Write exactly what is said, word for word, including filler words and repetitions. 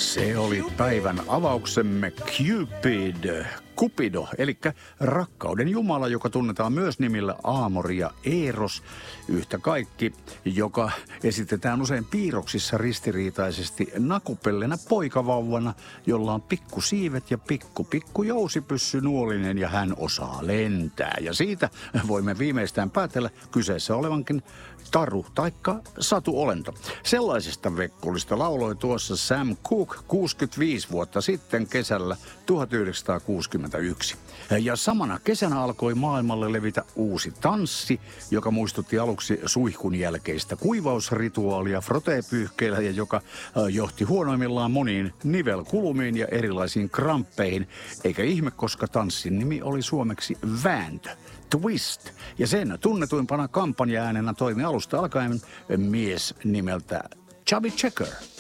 Se oli päivän avauksemme Cupid, Cupido, eli rakkauden jumala, joka tunnetaan myös nimillä Aamori ja Eros. Yhtä kaikki, joka esitetään usein piirroksissa ristiriitaisesti nakupellena poikavauvana, jolla on pikkusiivet ja pikku pikku jousipyssy nuolinen ja hän osaa lentää. Ja siitä voimme viimeistään päätellä kyseessä olevankin taru taikka satuolento. Sellaisesta vekkulista lauloi tuossa Sam Cooke kuusikymmentäviisi vuotta sitten kesällä tuhatyhdeksänsataakuusikymmentäyksi. Ja samana kesänä alkoi maailmalle levitä uusi tanssi, joka muistutti aluksi suihkun jälkeistä kuivausrituaalia frotee-pyyhkeillä ja joka johti huonoimmillaan moniin nivelkulumiin ja erilaisiin kramppeihin. Eikä ihme, koska tanssin nimi oli suomeksi vääntö. Twist. Ja sen tunnetuimpana kampanja-äänenä toimi alusta alkaen mies nimeltä Chubby Checker.